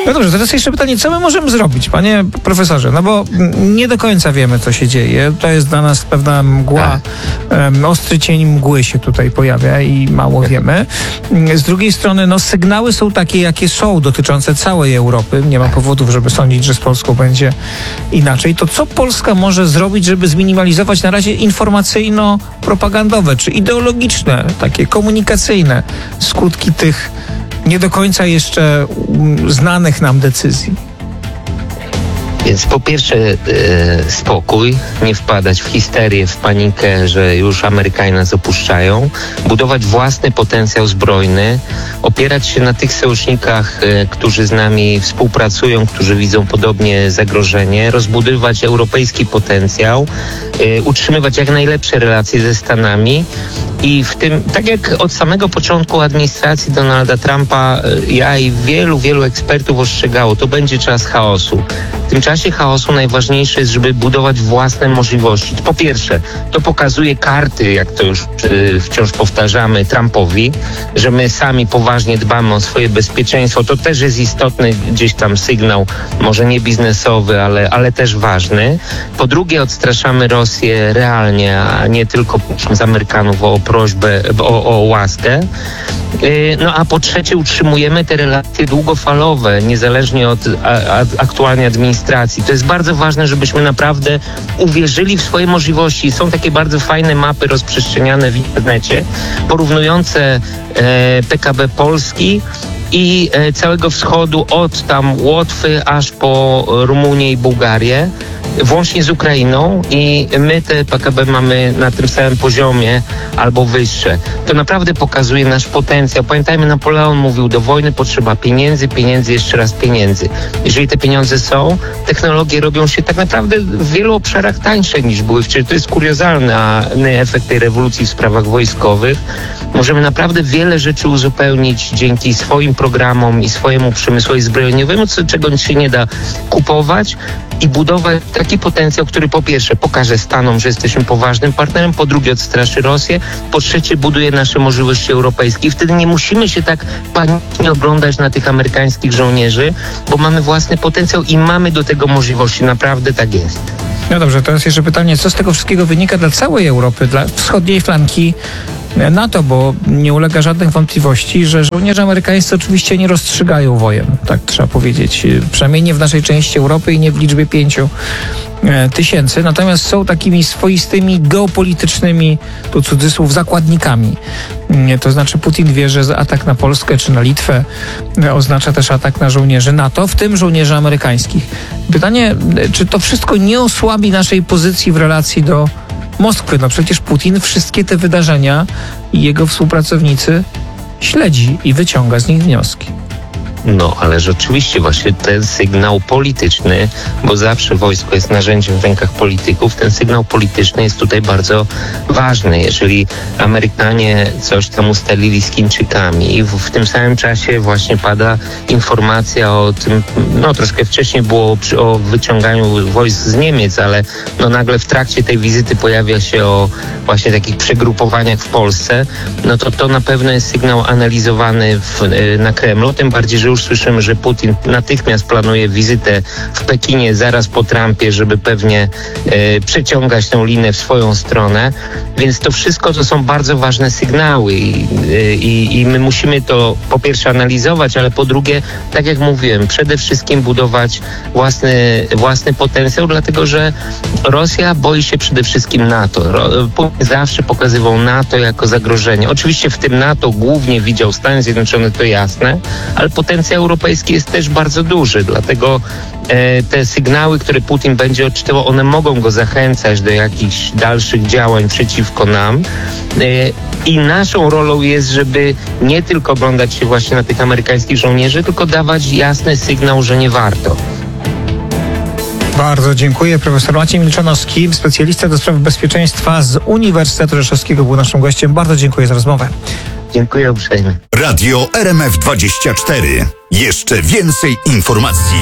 No dobrze, teraz jeszcze pytanie, co my możemy zrobić, panie profesorze? No bo nie do końca wiemy, co się dzieje. To jest dla nas pewna mgła, ostry cień mgły się tutaj pojawia i mało wiemy. Z drugiej strony, no sygnały są takie, jakie są, dotyczące całej Europy. Nie ma powodów, żeby sądzić, że z Polską będzie inaczej. To co Polska może zrobić, żeby zminimalizować na razie informacyjno-propagandowe, czy ideologiczne, takie komunikacyjne skutki tych nie do końca jeszcze znanych nam decyzji? Więc po pierwsze spokój, nie wpadać w histerię, w panikę, że już Amerykanie nas opuszczają, budować własny potencjał zbrojny, opierać się na tych sojusznikach, którzy z nami współpracują, którzy widzą podobnie zagrożenie, rozbudowywać europejski potencjał, utrzymywać jak najlepsze relacje ze Stanami i w tym, tak jak od samego początku administracji Donalda Trumpa, ja i wielu ekspertów ostrzegało, to będzie czas chaosu. W tym czasie chaosu najważniejsze jest, żeby budować własne możliwości. Po pierwsze, to pokazuje karty, jak to już wciąż powtarzamy, Trumpowi, że my sami poważnie dbamy o swoje bezpieczeństwo. To też jest istotny gdzieś tam sygnał, może nie biznesowy, ale też ważny. Po drugie, odstraszamy Rosję realnie, a nie tylko z Amerykanów o prośbę, o łaskę. No a po trzecie, utrzymujemy te relacje długofalowe, niezależnie od aktualnej administracji. To jest bardzo ważne, żebyśmy naprawdę uwierzyli w swoje możliwości. Są takie bardzo fajne mapy rozprzestrzeniane w internecie, porównujące PKB Polski i całego wschodu, od tam Łotwy aż po Rumunię i Bułgarię, włącznie z Ukrainą, i my te PKB mamy na tym samym poziomie albo wyższe. To naprawdę pokazuje nasz potencjał. Pamiętajmy, Napoleon mówił, do wojny potrzeba pieniędzy, jeszcze raz pieniędzy. Jeżeli te pieniądze są, technologie robią się tak naprawdę w wielu obszarach tańsze niż były wcześniej. To jest kuriozalny efekt tej rewolucji w sprawach wojskowych. Możemy naprawdę wiele rzeczy uzupełnić dzięki swoim programom i swojemu przemysłowi zbrojeniowemu, czego się nie da kupować, i budować taki potencjał, który po pierwsze pokaże Stanom, że jesteśmy poważnym partnerem, po drugie odstraszy Rosję, po trzecie buduje nasze możliwości europejskie. I wtedy nie musimy się tak panicznie oglądać na tych amerykańskich żołnierzy, bo mamy własny potencjał i mamy do tego możliwości. Naprawdę tak jest. No dobrze, teraz jeszcze pytanie, co z tego wszystkiego wynika dla całej Europy, dla wschodniej flanki NATO, bo nie ulega żadnych wątpliwości, że żołnierze amerykańscy oczywiście nie rozstrzygają wojen, tak trzeba powiedzieć. Przynajmniej nie w naszej części Europy i nie w liczbie 5,000. Natomiast są takimi swoistymi geopolitycznymi, tu cudzysłów, zakładnikami. To znaczy Putin wie, że atak na Polskę czy na Litwę oznacza też atak na żołnierzy NATO, w tym żołnierzy amerykańskich. Pytanie, czy to wszystko nie osłabi naszej pozycji w relacji do Moskwy? No przecież Putin wszystkie te wydarzenia i jego współpracownicy śledzi i wyciąga z nich wnioski. No, ale rzeczywiście właśnie ten sygnał polityczny, bo zawsze wojsko jest narzędziem w rękach polityków, ten sygnał polityczny jest tutaj bardzo ważny. Jeżeli Amerykanie coś tam ustalili z Chińczykami i w tym samym czasie właśnie pada informacja o tym, no troszkę wcześniej było o wyciąganiu wojsk z Niemiec, ale no nagle w trakcie tej wizyty pojawia się o właśnie takich przegrupowaniach w Polsce, no to na pewno jest sygnał analizowany na Kremlu, tym bardziej, że już słyszymy, że Putin natychmiast planuje wizytę w Pekinie zaraz po Trumpie, żeby pewnie przeciągać tę linę w swoją stronę. Więc to wszystko to są bardzo ważne sygnały i my musimy to po pierwsze analizować, ale po drugie, tak jak mówiłem, przede wszystkim budować własny potencjał, dlatego że Rosja boi się przede wszystkim NATO. Putin zawsze pokazywał NATO jako zagrożenie. Oczywiście w tym NATO głównie widział Stany Zjednoczone, to jasne, ale potencjał europejski jest też bardzo duży, dlatego te sygnały, które Putin będzie odczytywał, one mogą go zachęcać do jakichś dalszych działań przeciwko nam. I naszą rolą jest, żeby nie tylko oglądać się właśnie na tych amerykańskich żołnierzy, tylko dawać jasny sygnał, że nie warto. Bardzo dziękuję. Profesor Maciej Milczanowski, specjalista do spraw bezpieczeństwa z Uniwersytetu Rzeszowskiego, był naszym gościem. Bardzo dziękuję za rozmowę. Dziękuję uprzejmie. Radio RMF24. Jeszcze więcej informacji.